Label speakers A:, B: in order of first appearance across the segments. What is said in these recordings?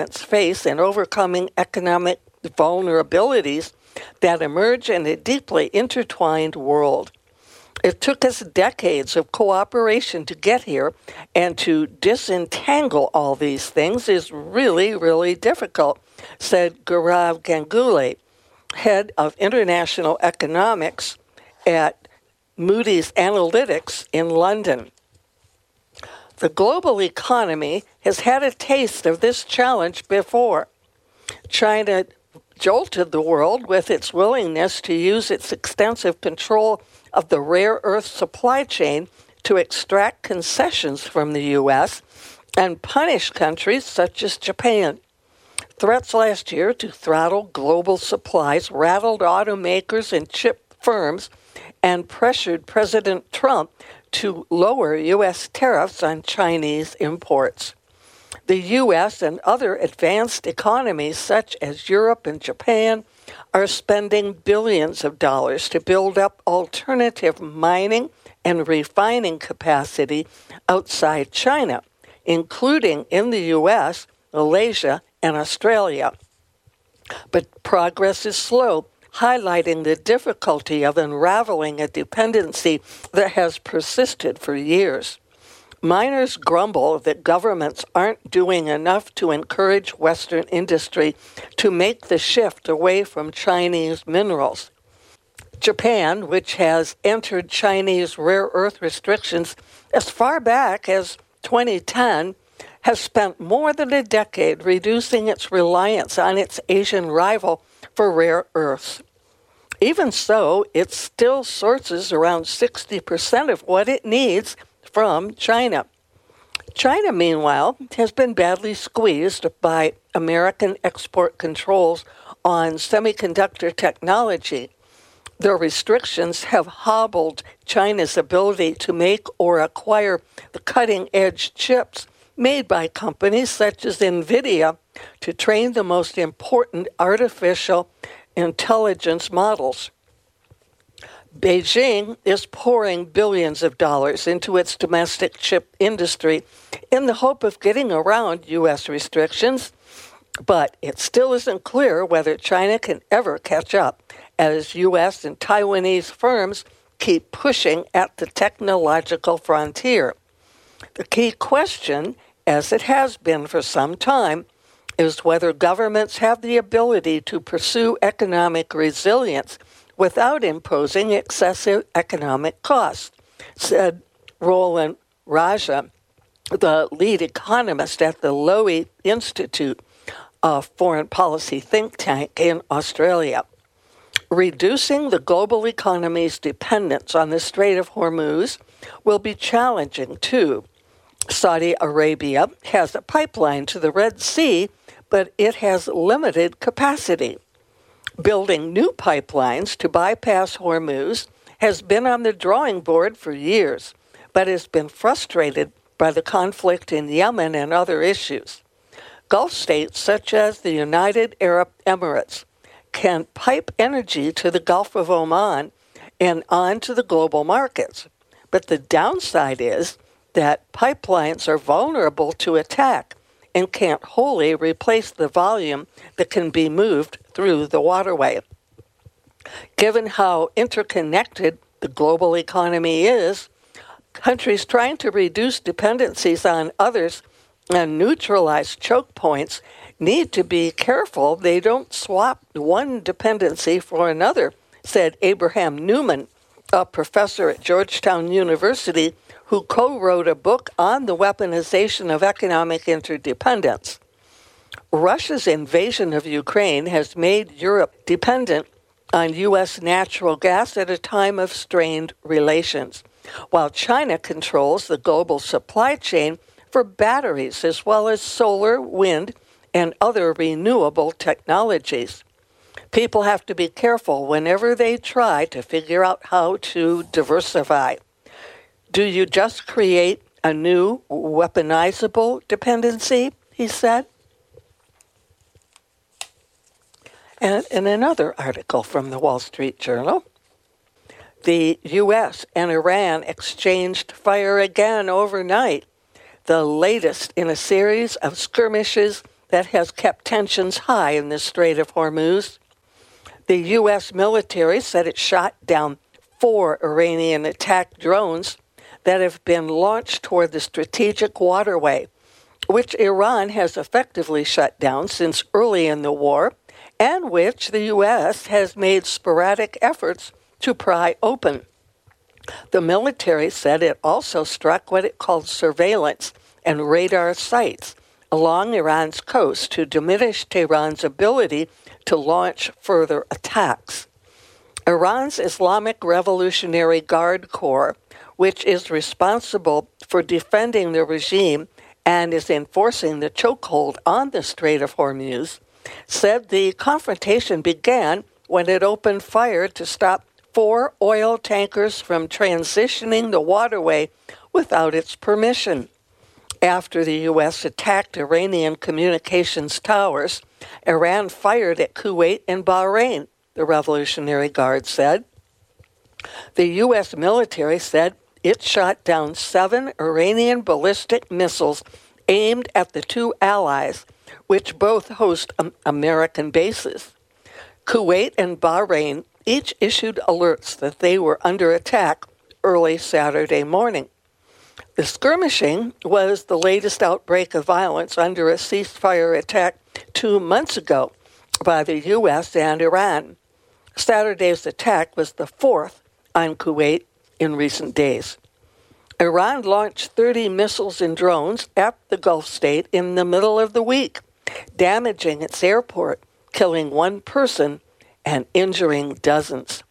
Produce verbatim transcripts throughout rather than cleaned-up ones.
A: face in overcoming economic vulnerabilities that emerge in a deeply intertwined world. It took us decades of cooperation to get here, and to disentangle all these things is really, really difficult, said Gaurav Ganguly, head of international economics at Moody's Analytics in London. The global economy has had a taste of this challenge before. China jolted the world with its willingness to use its extensive control of the rare earth supply chain to extract concessions from the U S and punish countries such as Japan. Threats last year to throttle global supplies rattled automakers and chip firms and pressured President Trump to lower U S tariffs on Chinese imports. The U S and other advanced economies such as Europe and Japan are spending billions of dollars to build up alternative mining and refining capacity outside China, including in the U S, Malaysia, and Australia. But progress is slow, highlighting the difficulty of unraveling a dependency that has persisted for years. Miners grumble that governments aren't doing enough to encourage Western industry to make the shift away from Chinese minerals. Japan, which has entered Chinese rare earth restrictions as far back as twenty ten, has spent more than a decade reducing its reliance on its Asian rival for rare earths. Even so, it still sources around sixty percent of what it needs from China. China, meanwhile, has been badly squeezed by American export controls on semiconductor technology. The restrictions have hobbled China's ability to make or acquire the cutting-edge chips made by companies such as NVIDIA to train the most important artificial intelligence models. Beijing is pouring billions of dollars into its domestic chip industry in the hope of getting around U S restrictions, but it still isn't clear whether China can ever catch up, as U S and Taiwanese firms keep pushing at the technological frontier. The key question, as it has been for some time, is whether governments have the ability to pursue economic resilience without imposing excessive economic costs, said Roland Raja, the lead economist at the Lowy Institute, a foreign policy think tank in Australia. Reducing the global economy's dependence on the Strait of Hormuz will be challenging, too. Saudi Arabia has a pipeline to the Red Sea, but it has limited capacity. Building new pipelines to bypass Hormuz has been on the drawing board for years, but has been frustrated by the conflict in Yemen and other issues. Gulf states such as the United Arab Emirates can pipe energy to the Gulf of Oman and on to the global markets. But the downside is that pipelines are vulnerable to attack and can't wholly replace the volume that can be moved through the waterway. Given how interconnected the global economy is, countries trying to reduce dependencies on others and neutralize choke points need to be careful they don't swap one dependency for another, said Abraham Newman, a professor at Georgetown University who co-wrote a book on the weaponization of economic interdependence. Russia's invasion of Ukraine has made Europe dependent on U S natural gas at a time of strained relations, while China controls the global supply chain for batteries as well as solar, wind, and other renewable technologies. People have to be careful whenever they try to figure out how to diversify. Do you just create a new weaponizable dependency, he said? And in another article from the Wall Street Journal, the U S and Iran exchanged fire again overnight, the latest in a series of skirmishes that has kept tensions high in the Strait of Hormuz. The U S military said it shot down four Iranian attack drones that have been launched toward the strategic waterway, which Iran has effectively shut down since early in the war, and which the U S has made sporadic efforts to pry open. The military said it also struck what it called surveillance and radar sites along Iran's coast to diminish Tehran's ability to launch further attacks. Iran's Islamic Revolutionary Guard Corps, which is responsible for defending the regime and is enforcing the chokehold on the Strait of Hormuz, said the confrontation began when it opened fire to stop four oil tankers from transitioning the waterway without its permission. After the U S attacked Iranian communications towers, Iran fired at Kuwait and Bahrain, the Revolutionary Guard said. The U S military said it shot down seven Iranian ballistic missiles aimed at the two allies, which both host um, American bases. Kuwait and Bahrain each issued alerts that they were under attack early Saturday morning. The skirmishing was the latest outbreak of violence under a ceasefire attack two months ago by the U S and Iran. Saturday's attack was the fourth on Kuwait in recent days. Iran launched thirty missiles and drones at the Gulf state in the middle of the week, damaging its airport, killing one person and injuring dozens.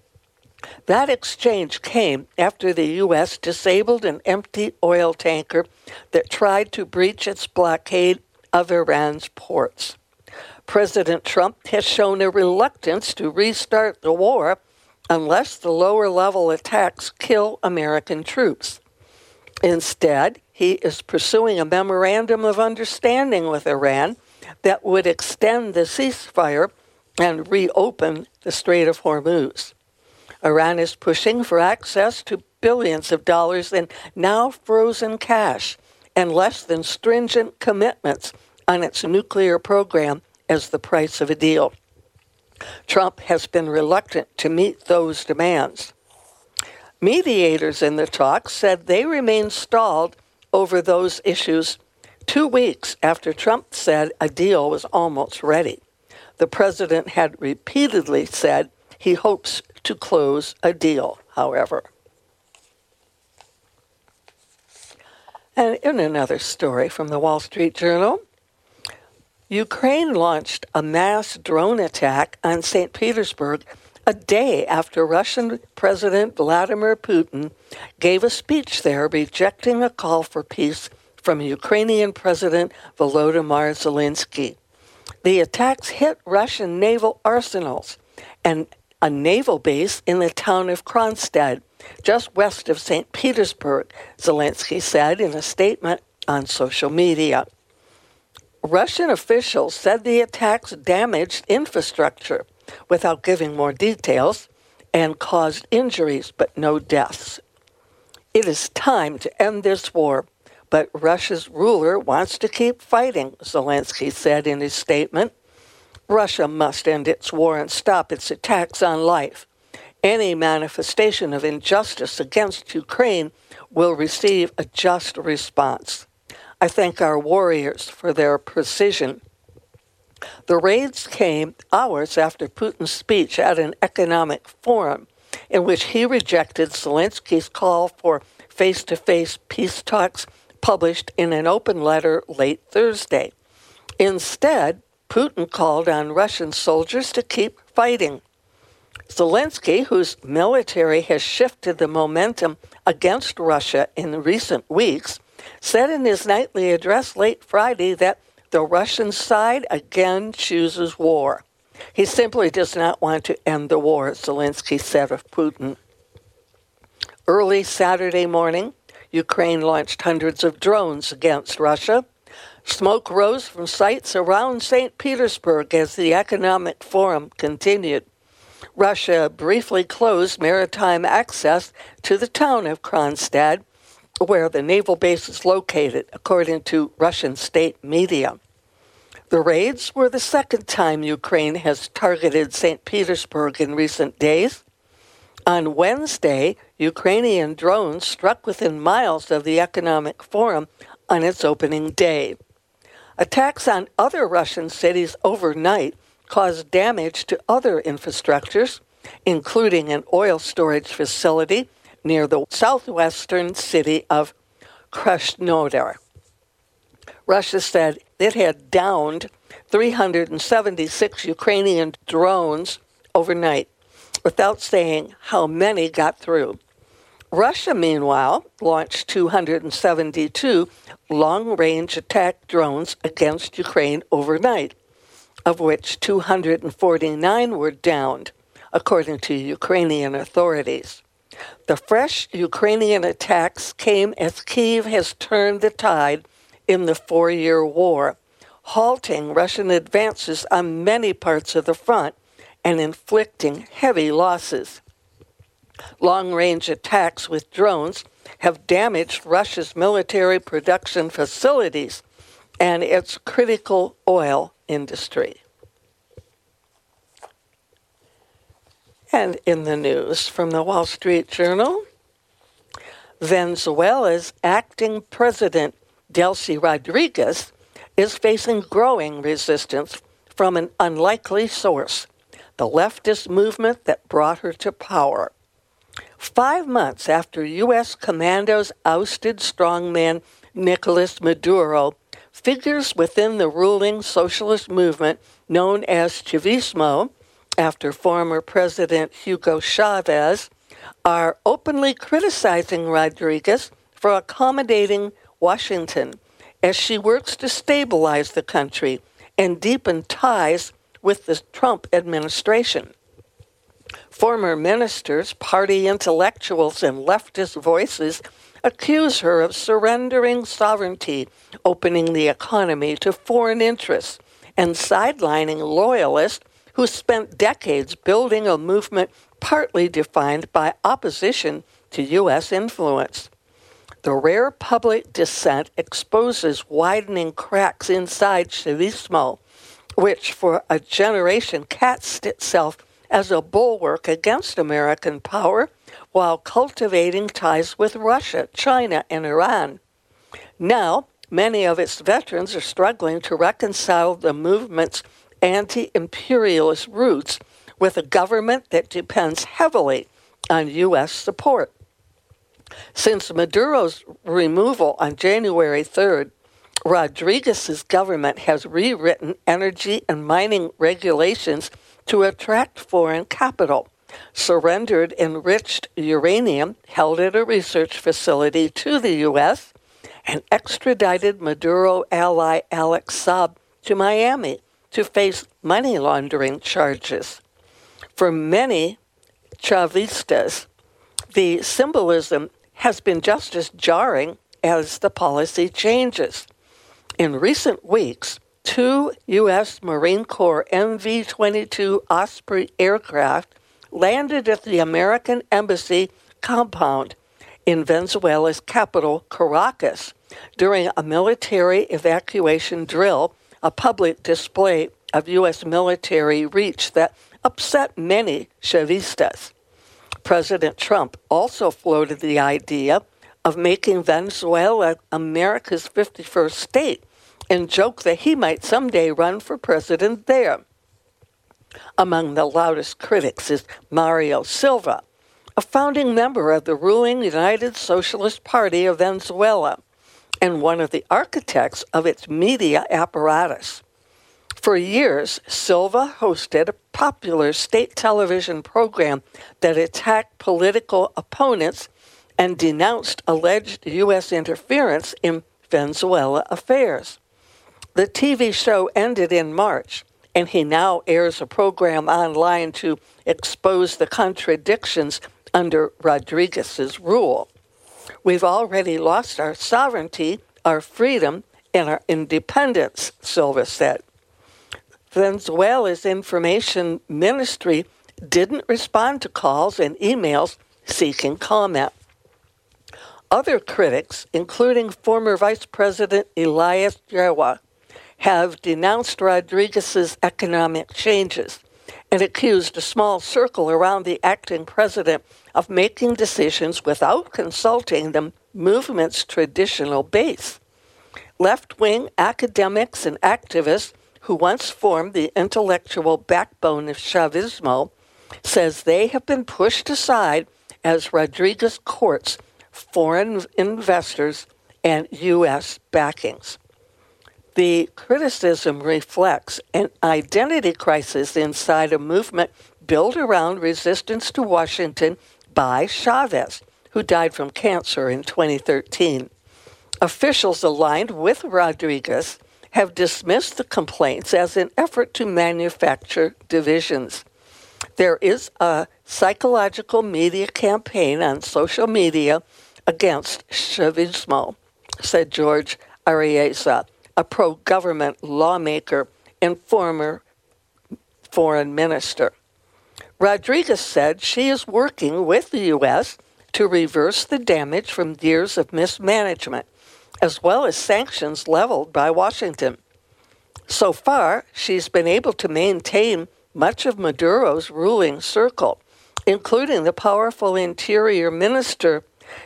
A: That exchange came after the U S disabled an empty oil tanker that tried to breach its blockade of Iran's ports. President Trump has shown a reluctance to restart the war unless the lower-level attacks kill American troops. Instead, he is pursuing a memorandum of understanding with Iran that would extend the ceasefire and reopen the Strait of Hormuz. Iran is pushing for access to billions of dollars in now frozen cash and less than stringent commitments on its nuclear program as the price of a deal. Trump has been reluctant to meet those demands. Mediators in the talks said they remain stalled over those issues two weeks after Trump said a deal was almost ready. The president had repeatedly said he hopes to close a deal, however. And in another story from the Wall Street Journal, Ukraine launched a mass drone attack on Saint Petersburg a day after Russian President Vladimir Putin gave a speech there rejecting a call for peace from Ukrainian President Volodymyr Zelensky. The attacks hit Russian naval arsenals and a naval base in the town of Kronstadt, just west of Saint Petersburg, Zelensky said in a statement on social media. Russian officials said the attacks damaged infrastructure without giving more details and caused injuries but no deaths. It is time to end this war, but Russia's ruler wants to keep fighting, Zelensky said in his statement. Russia must end its war and stop its attacks on life. Any manifestation of injustice against Ukraine will receive a just response. I thank our warriors for their precision. The raids came hours after Putin's speech at an economic forum in which he rejected Zelensky's call for face-to-face peace talks published in an open letter late Thursday. Instead, Putin called on Russian soldiers to keep fighting. Zelensky, whose military has shifted the momentum against Russia in recent weeks, said in his nightly address late Friday that the Russian side again chooses war. He simply does not want to end the war, Zelensky said of Putin. Early Saturday morning, Ukraine launched hundreds of drones against Russia. Smoke rose from sites around Saint Petersburg as the economic forum continued. Russia briefly closed maritime access to the town of Kronstadt, where the naval base is located, according to Russian state media. The raids were the second time Ukraine has targeted Saint Petersburg in recent days. On Wednesday, Ukrainian drones struck within miles of the Economic Forum on its opening day. Attacks on other Russian cities overnight caused damage to other infrastructures, including an oil storage facility near the southwestern city of Krasnodar. Russia said it had downed three hundred seventy-six Ukrainian drones overnight, without saying how many got through. Russia, meanwhile, launched two hundred seventy-two long-range attack drones against Ukraine overnight, of which two hundred forty-nine were downed, according to Ukrainian authorities. The fresh Ukrainian attacks came as Kyiv has turned the tide in the four-year war, halting Russian advances on many parts of the front and inflicting heavy losses. Long-range attacks with drones have damaged Russia's military production facilities and its critical oil industry. And in the news from the Wall Street Journal, Venezuela's acting president, Delcy Rodriguez, is facing growing resistance from an unlikely source, the leftist movement that brought her to power. Five months after U S commandos ousted strongman Nicolas Maduro, figures within the ruling socialist movement known as Chavismo, after former President Hugo Chavez, are openly criticizing Rodriguez for accommodating Washington as she works to stabilize the country and deepen ties with the Trump administration. Former ministers, party intellectuals, and leftist voices accuse her of surrendering sovereignty, opening the economy to foreign interests, and sidelining loyalists who spent decades building a movement partly defined by opposition to U S influence. The rare public dissent exposes widening cracks inside Chavismo, which for a generation cast itself as a bulwark against American power while cultivating ties with Russia, China, and Iran. Now, many of its veterans are struggling to reconcile the movement's anti-imperialist roots with a government that depends heavily on U S support. Since Maduro's removal on January third, Rodriguez's government has rewritten energy and mining regulations to attract foreign capital, surrendered enriched uranium held at a research facility to the U S, and extradited Maduro ally Alex Saab to Miami to face money laundering charges. For many Chavistas, the symbolism has been just as jarring as the policy changes. In recent weeks, two U S Marine Corps M V twenty-two Osprey aircraft landed at the American Embassy compound in Venezuela's capital, Caracas, during a military evacuation drill, a public display of U S military reach that upset many Chavistas. President Trump also floated the idea of making Venezuela America's fifty-first state and joked that he might someday run for president there. Among the loudest critics is Mario Silva, a founding member of the ruling United Socialist Party of Venezuela and one of the architects of its media apparatus. For years, Silva hosted a popular state television program that attacked political opponents and denounced alleged U S interference in Venezuela affairs. The T V show ended in March, and he now airs a program online to expose the contradictions under Rodriguez's rule. We've already lost our sovereignty, our freedom, and our independence, Silva said. Venezuela's information ministry didn't respond to calls and emails seeking comment. Other critics, including former Vice President Elias Yerwa, have denounced Rodriguez's economic changes and accused a small circle around the acting president of making decisions without consulting the movement's traditional base. Left-wing academics and activists who once formed the intellectual backbone of Chavismo says they have been pushed aside as Rodriguez courts foreign investors and U S backings. The criticism reflects an identity crisis inside a movement built around resistance to Washington by Chavez, who died from cancer in twenty thirteen. Officials aligned with Rodriguez have dismissed the complaints as an effort to manufacture divisions. There is a psychological media campaign on social media against Chavismo, said George Araiza, a pro-government lawmaker and former foreign minister. Rodriguez said she is working with the U S to reverse the damage from years of mismanagement, as well as sanctions leveled by Washington. So far, she's been able to maintain much of Maduro's ruling circle, including the powerful Interior Minister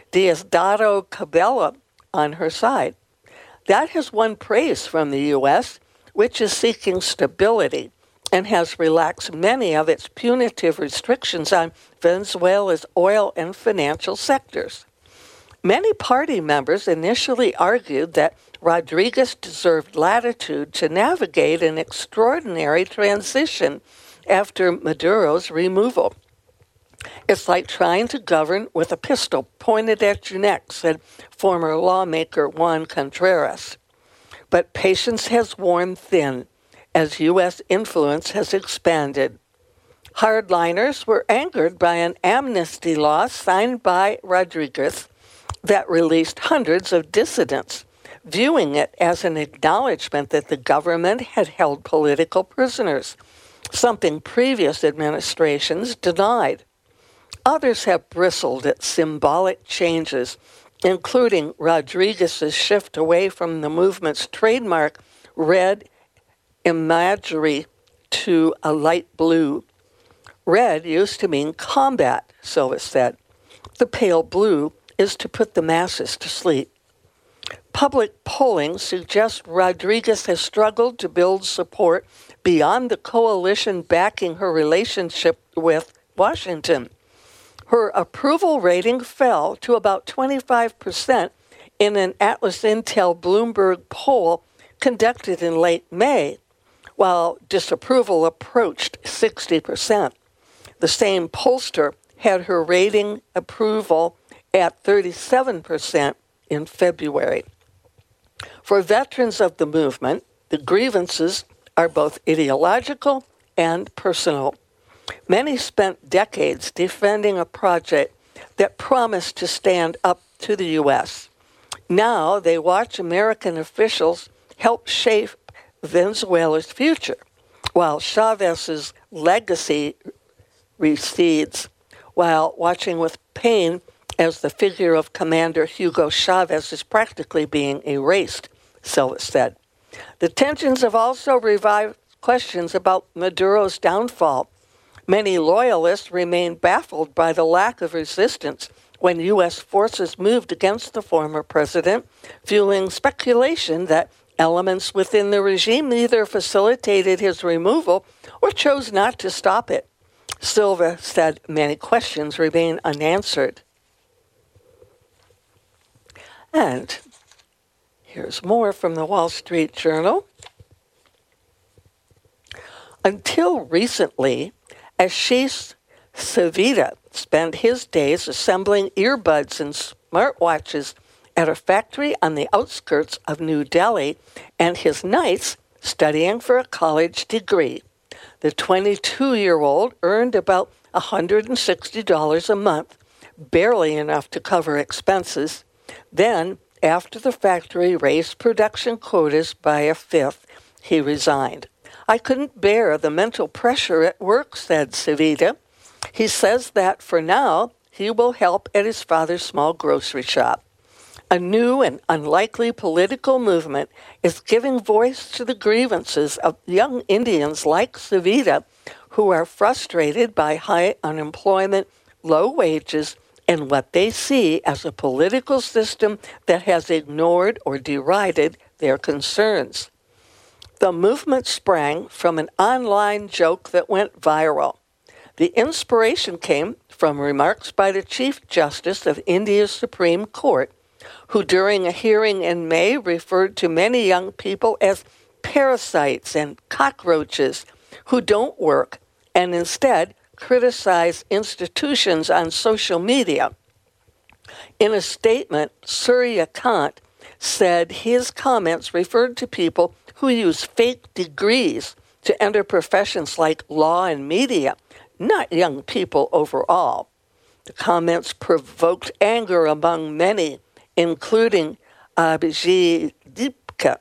A: Diosdado Cabello on her side. That has won praise from the U S, which is seeking stability and has relaxed many of its punitive restrictions on Venezuela's oil and financial sectors. Many party members initially argued that Rodriguez deserved latitude to navigate an extraordinary transition after Maduro's removal. It's like trying to govern with a pistol pointed at your neck, said former lawmaker Juan Contreras. But patience has worn thin as U S influence has expanded. Hardliners were angered by an amnesty law signed by Rodriguez that released hundreds of dissidents, viewing it as an acknowledgement that the government had held political prisoners, something previous administrations denied. Others have bristled at symbolic changes, including Rodriguez's shift away from the movement's trademark red imagery to a light blue. Red used to mean combat, Silva said. The pale blue is to put the masses to sleep. Public polling suggests Rodriguez has struggled to build support beyond the coalition backing her relationship with Washington. Her approval rating fell to about twenty-five percent in an Atlas Intel Bloomberg poll conducted in late May, while disapproval approached sixty percent. The same pollster had her rating approval at thirty-seven percent in February. For veterans of the movement, the grievances are both ideological and personal. Many spent decades defending a project that promised to stand up to the U S. Now they watch American officials help shape Venezuela's future, while Chavez's legacy recedes, while watching with pain as the figure of Commander Hugo Chavez is practically being erased, Silva said. The tensions have also revived questions about Maduro's downfall. Many loyalists remain baffled by the lack of resistance when U S forces moved against the former president, fueling speculation that elements within the regime either facilitated his removal or chose not to stop it. Silva said many questions remain unanswered. And here's more from the Wall Street Journal. Until recently, Ashish Savita spent his days assembling earbuds and smartwatches at a factory on the outskirts of New Delhi, and his nights studying for a college degree. The twenty-two-year-old earned about one hundred sixty dollars a month, barely enough to cover expenses. Then, after the factory raised production quotas by a fifth, he resigned. I couldn't bear the mental pressure at work, said Savita. He says that for now, he will help at his father's small grocery shop. A new and unlikely political movement is giving voice to the grievances of young Indians like Savita, who are frustrated by high unemployment, low wages, and what they see as a political system that has ignored or derided their concerns. The movement sprang from an online joke that went viral. The inspiration came from remarks by the Chief Justice of India's Supreme Court, who during a hearing in May referred to many young people as parasites and cockroaches who don't work and instead criticize institutions on social media. In a statement, Surya Kant said his comments referred to people who use fake degrees to enter professions like law and media, not young people overall. The comments provoked anger among many, including Abhijit Deepka,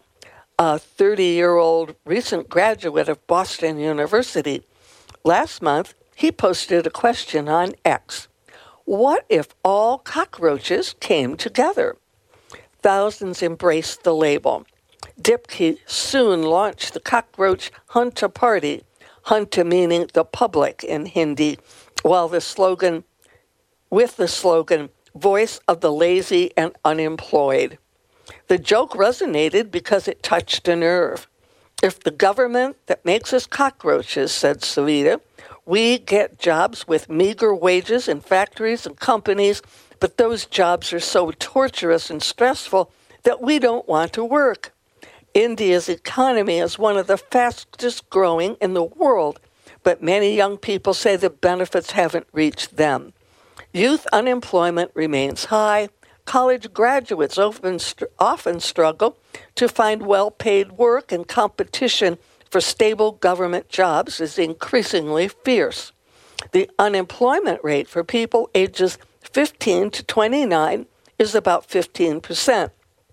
A: a thirty-year-old recent graduate of Boston University. Last month, he posted a question on X. What if all cockroaches came together? Thousands embraced the label. Dipke soon launched the Cockroach Hunta Party, Hunta meaning the public in Hindi, while the slogan, with the slogan, Voice of the Lazy and Unemployed. The joke resonated because it touched a nerve. If the government that makes us cockroaches, said Savita, we get jobs with meager wages in factories and companies, but those jobs are so torturous and stressful that we don't want to work. India's economy is one of the fastest growing in the world, but many young people say the benefits haven't reached them. Youth unemployment remains high. College graduates often, often struggle to find well-paid work, and competition for stable government jobs is increasingly fierce. The unemployment rate for people ages fifteen to twenty-nine is about fifteen percent,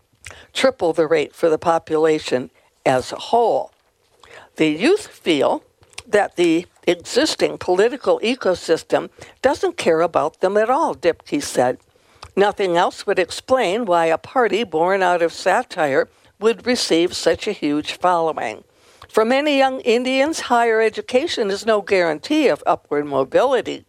A: triple the rate for the population as a whole. The youth feel that the existing political ecosystem doesn't care about them at all, Dipke said. Nothing else would explain why a party born out of satire would receive such a huge following. For many young Indians, higher education is no guarantee of upward mobility.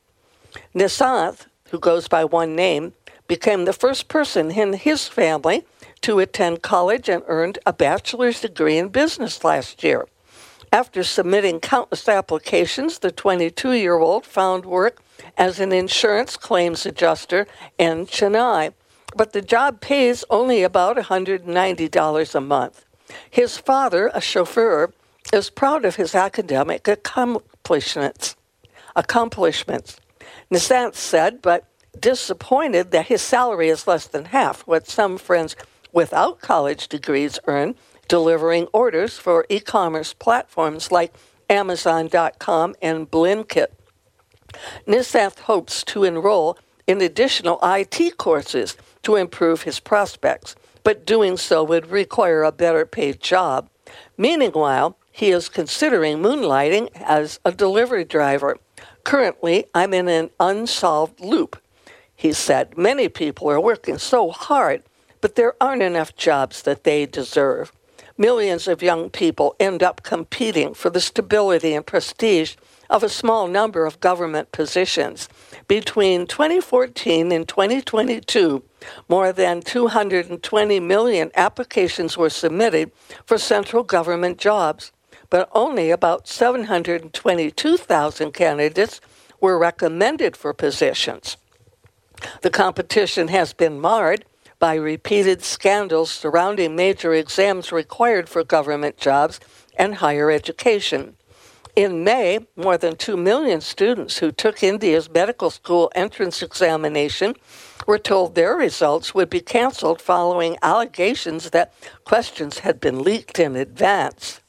A: Nisanth, who goes by one name, became the first person in his family to attend college and earned a bachelor's degree in business last year. After submitting countless applications, the twenty-two-year-old found work as an insurance claims adjuster in Chennai, but the job pays only about one hundred ninety dollars a month. His father, a chauffeur, is proud of his academic accomplishments. accomplishments. Nisanth said, but disappointed that his salary is less than half what some friends without college degrees earn, delivering orders for e-commerce platforms like Amazon dot com and Blinkit. Nisanth hopes to enroll in additional I T courses to improve his prospects, but doing so would require a better paid job. Meanwhile, he is considering moonlighting as a delivery driver. Currently, I'm in an unsolved loop, he said. Many people are working so hard, but there aren't enough jobs that they deserve. Millions of young people end up competing for the stability and prestige of a small number of government positions. Between twenty fourteen and twenty twenty-two, more than two hundred twenty million applications were submitted for central government jobs, but only about seven hundred twenty-two thousand candidates were recommended for positions. The competition has been marred by repeated scandals surrounding major exams required for government jobs and higher education. In May, more than two million students who took India's medical school entrance examination were told their results would be canceled following allegations that questions had been leaked in advance.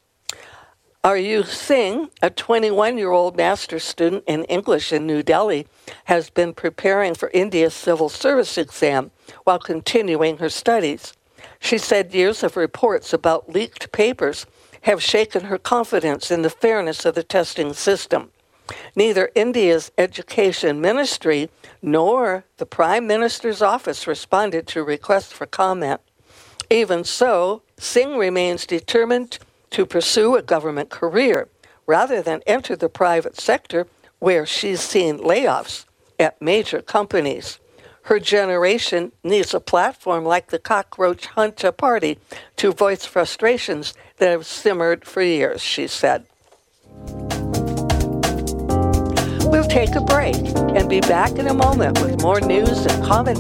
A: Aryu Singh, a twenty-one-year-old master's student in English in New Delhi, has been preparing for India's civil service exam while continuing her studies. She said years of reports about leaked papers have shaken her confidence in the fairness of the testing system. Neither India's education ministry nor the Prime Minister's office responded to requests for comment. Even so, Singh remains determined to pursue a government career rather than enter the private sector where she's seen layoffs at major companies. Her generation needs a platform like the Cockroach Junta Party to voice frustrations that have simmered for years, she said. We'll take a break and be back in a moment with more news and commentary